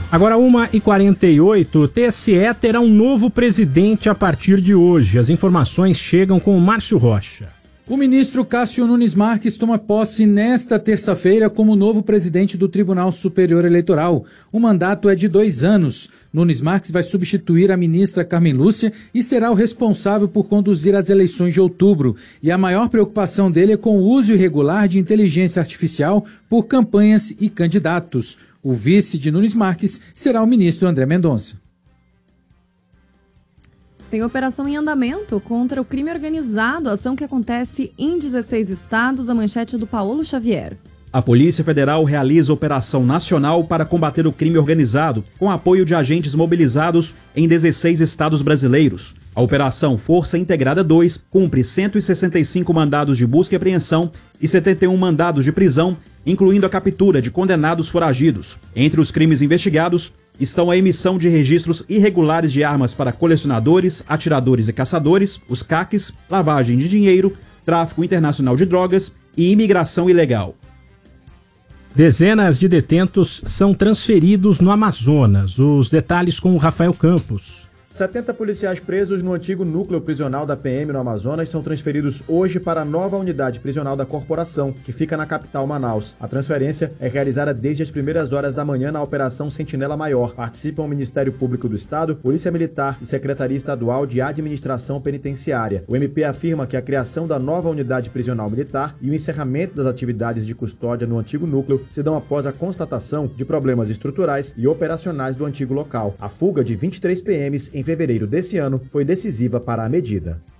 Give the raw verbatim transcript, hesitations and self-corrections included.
Agora uma e quarenta e oito, o T S E terá um novo presidente a partir de hoje. As informações chegam com o Márcio Rocha. O ministro Cássio Nunes Marques toma posse nesta terça-feira como novo presidente do Tribunal Superior Eleitoral. O mandato é de dois anos. Nunes Marques vai substituir a ministra Carmen Lúcia e será o responsável por conduzir as eleições de outubro. E a maior preocupação dele é com o uso irregular de inteligência artificial por campanhas e candidatos. O vice de Nunes Marques será o ministro André Mendonça. Tem operação em andamento contra o crime organizado, ação que acontece em dezesseis estados, a manchete do Paulo Xavier. A Polícia Federal realiza operação nacional para combater o crime organizado, com apoio de agentes mobilizados em dezesseis estados brasileiros. A Operação Força Integrada dois cumpre cento e sessenta e cinco mandados de busca e apreensão e setenta e um mandados de prisão, incluindo a captura de condenados foragidos. Entre os crimes investigados estão a emissão de registros irregulares de armas para colecionadores, atiradores e caçadores, os C A Cs, lavagem de dinheiro, tráfico internacional de drogas e imigração ilegal. Dezenas de detentos são transferidos no Amazonas. Os detalhes com o Rafael Campos. setenta policiais presos no antigo núcleo prisional da P M no Amazonas são transferidos hoje para a nova unidade prisional da corporação, que fica na capital Manaus. A transferência é realizada desde as primeiras horas da manhã na Operação Sentinela Maior. Participam o Ministério Público do Estado, Polícia Militar e Secretaria Estadual de Administração Penitenciária. O M P afirma que a criação da nova unidade prisional militar e o encerramento das atividades de custódia no antigo núcleo se dão após a constatação de problemas estruturais e operacionais do antigo local. A fuga de vinte e três P Ms em fevereiro desse ano foi decisiva para a medida.